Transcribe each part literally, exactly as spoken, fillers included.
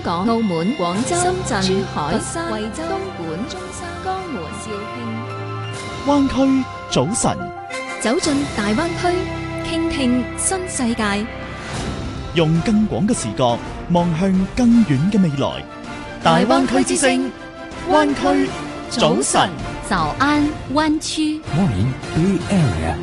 港、澳門、廣州、深圳、珠海、 佛山、 惠州、東莞、中山、江門、肇慶。 灣區早晨， 走進大灣區，傾聽新世界， 用更廣嘅視角望向更遠嘅未來。大灣區之聲，灣區早晨。 早安灣區。 Morning Bay Area。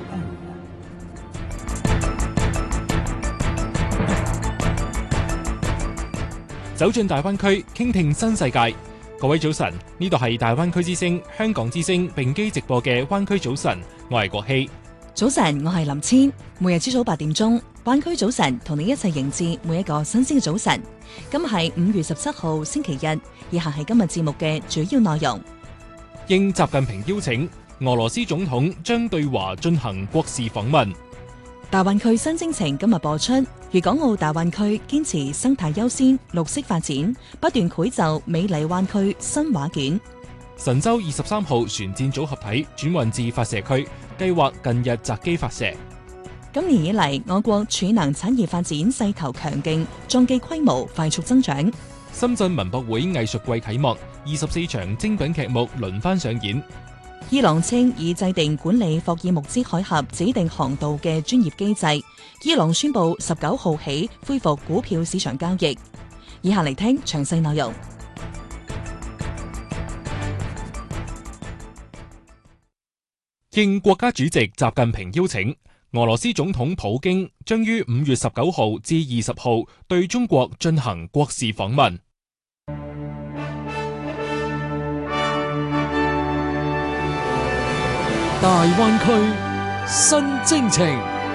走進大灣區，傾聽新世界。各位早晨，呢度係大灣區之聲、香港之聲並機直播嘅灣區早晨，我係國希。 早晨，我係林千。每日朝早八點鐘，灣區早晨同你一齊迎接每一個新鮮嘅早晨。今日係五月十七號星期日，以下係今日節目嘅主要內容。 應習近平邀請，俄羅斯總統將對華進行國事訪問。 大灣區新征程今日播出，粵港澳大灣區堅持生態優先、綠色發展，不斷繪就美麗灣區新畫卷。 神舟二十三號船箭組合體轉運至發射區，計劃近日擇機發射。 今年以嚟，我國儲能產業發展勢頭強勁，裝機規模快速增長。 深圳文博會藝術季啟幕，二十四場精品劇目輪番上演。 伊朗稱已制定管理霍爾木茲海峽指定航道嘅專業機制。伊朗宣布十九號起恢復股票市場交易。以下嚟聽詳細內容。 應國家主席習近平邀請，俄羅斯總統普京將於五月十九號至二十號對中國進行國事訪問。 大灣區新征程。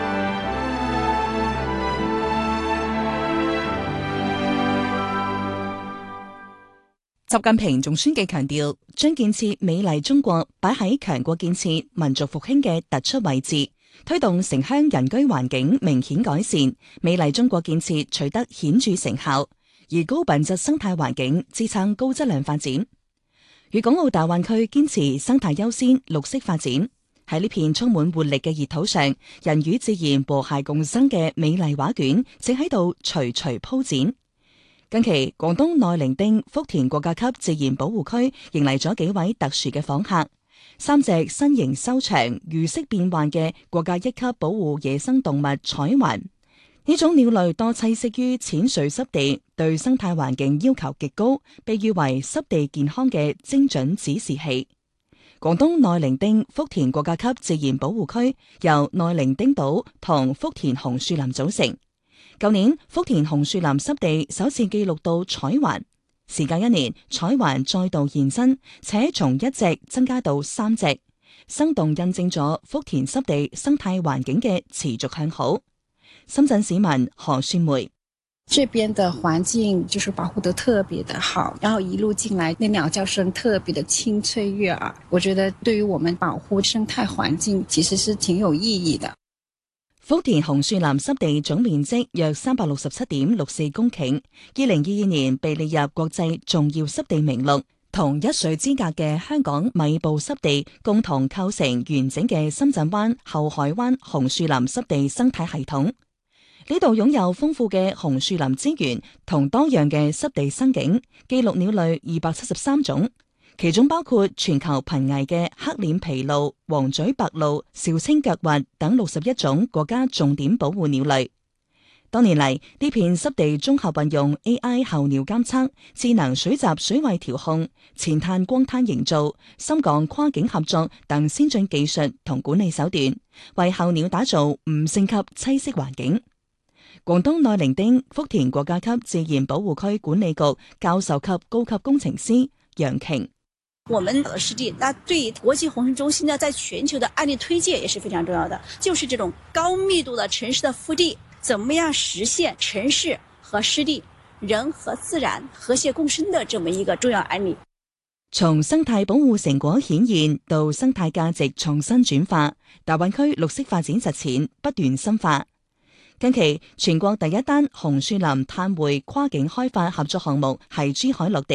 習近平總書記強調，將建設美麗中國擺喺強國建設、民族復興嘅突出位置，推動城鄉人居環境明顯改善，美麗中國建設取得顯著成效，而高品質生態環境支撐高質量發展。粵港澳大灣區堅持生態優先、綠色發展。喺呢片充滿活力嘅熱土上，人與自然和諧共生嘅美麗畫卷正喺度徐徐鋪展。近期，廣東內伶仃福田國家級自然保護區迎嚟咗幾位特殊嘅訪客，三隻身形修長、魚色變幻嘅國家一級保護野生動物彩環。呢種鳥類多棲息於淺水濕地，對生態環境要求極高，被譽為濕地健康嘅精準指示器。廣東內伶仃福田國家級自然保護區由內伶仃島同福田紅樹林組成。舊年福田紅樹林濕地首次記錄到彩環，時隔一年，彩環再度現身，且從一隻增加到三隻，生動印證咗福田濕地生態環境嘅持續向好。深圳市民何雪梅。 這邊的環境就是保護得特別的好，然後一路進來，那鳥叫聲特別的清脆悅耳。我覺得對於我們保護生態環境，其實是挺有意義的。 福田紅樹林濕地總面積約三百六十七點六四公頃，二零二二年被列入國際重要濕地名錄，同一水之隔嘅香港米埔濕地共同構成完整嘅深圳灣後海灣紅樹林濕地生態系統。呢度擁有豐富嘅紅樹林資源同多樣嘅濕地生境，記錄鳥類二百七十三種，其中包括全球瀕危嘅黑臉琵鷺、黃嘴白鷺、紹青腳鷸等六十一種國家重點保護鳥類。多年嚟，呢片濕地綜合運用 A I 候鳥監測、智能水閘水位調控、前灘光灘營造、深港跨境合作等先進技術同管理手段，為候鳥打造五星級棲息環境。廣東內伶仃福田國家級自然保護區管理局教授級高級工程師楊瓊。 我們的濕地，那對國際紅樹中心呢，在全球的案例推介也是非常重要的，就是這種高密度的城市的腹地，怎麼樣實現城市和濕地、人和自然和諧共生的這麼一個重要案例。 從生態保護成果顯現到生態價值創新轉化，大灣區綠色發展實踐不斷深化。近期，全國第一單紅樹林碳匯跨境開發合作項目係珠海落地。